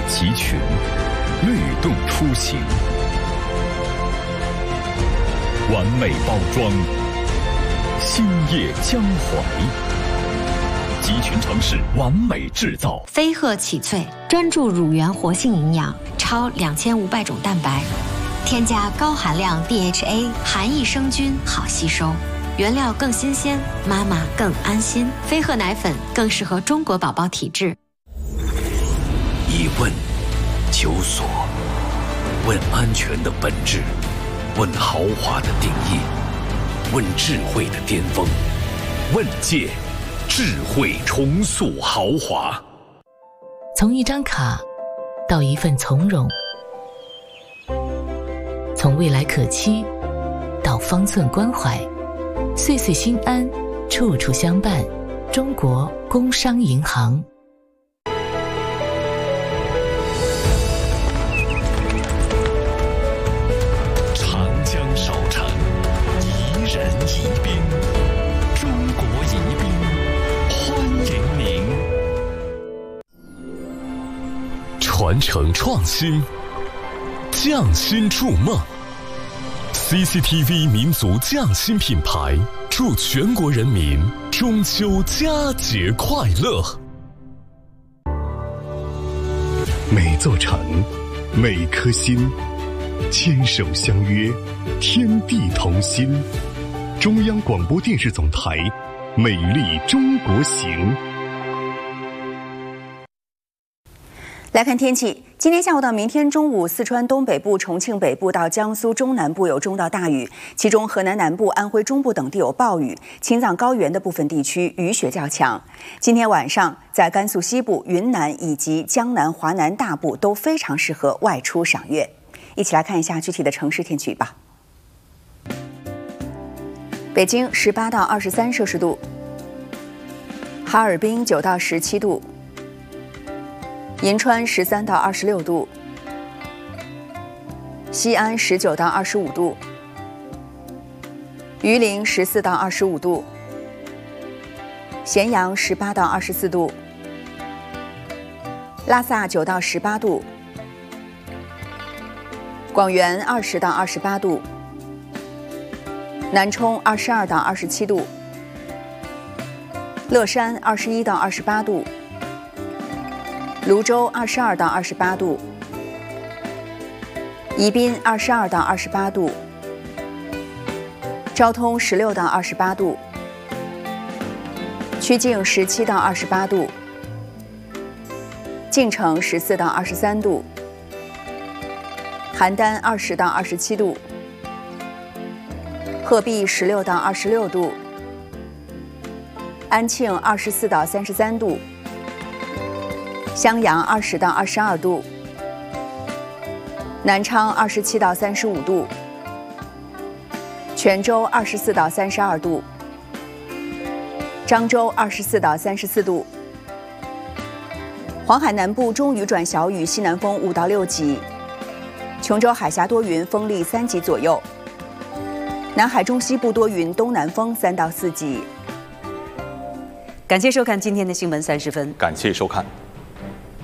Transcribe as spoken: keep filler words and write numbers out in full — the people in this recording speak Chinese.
集群，律动出行，完美包装，兴业江淮。集群城市完美制造。 飞鹤启萃专注乳源活性营养，超两千五百种蛋白，添加高含量 D H A， 含益生菌，好吸收。原料更新鲜，妈妈更安心。飞鹤奶粉更适合中国宝宝体质。 疑问，求索，问安全的本质，问豪华的定义，问智慧的巅峰，问界，智慧重塑豪华。 从一张卡到一份从容，从未来可期到方寸关怀，岁岁心安，处处相伴。中国工商银行。 长江少城，宜人宜宾，中国宜宾，欢迎您。传承创新，匠心筑梦。C C T V 民族匠心品牌，祝全国人民中秋佳节快乐。 每座城，每颗心，牵手相约，天地同心。中央广播电视总台，美丽中国行。 来看天气，今天下午到明天中午，四川东北部、重庆北部到江苏中南部有中到大雨，其中河南南部、安徽中部等地有暴雨，青藏高原的部分地区雨雪较强。今天晚上，在甘肃西部、云南以及江南、华南大部都非常适合外出赏月。一起来看一下具体的城市天气预报。北京十八到二十三摄氏度，哈尔滨九到十七度。银川十三到二十六度，西安十九到二十五度，榆林十四到二十五度，咸阳十八到二十四度，拉萨九到十八度，广元二十到二十八度，南充二十二到二十七度，乐山二十一到二十八度。泸州二十二到二十八度，宜宾二十二到二十八度，昭通十六到二十八度，曲靖十七到二十八度，晋城十四到二十三度，邯郸二十到二十七度，鹤壁十六到二十六度，安庆二十四到三十三度。襄阳二十到二十二度，南昌二十七到三十五度，泉州二十四到三十二度，漳州二十四到三十四度。黄海南部中雨转小雨，西南风五到六级。琼州海峡多云，风力三级左右。南海中西部多云，东南风三到四级。感谢收看今天的新闻三十分， 感谢收看。